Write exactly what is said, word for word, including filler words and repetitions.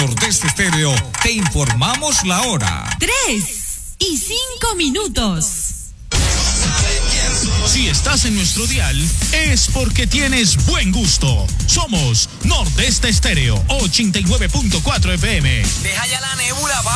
Nordeste Estéreo, te informamos la hora. Tres y cinco minutos. Si estás en nuestro dial, es porque tienes buen gusto. Somos Nordeste Estéreo, ochenta y nueve punto cuatro F M. Deja ya la nébula,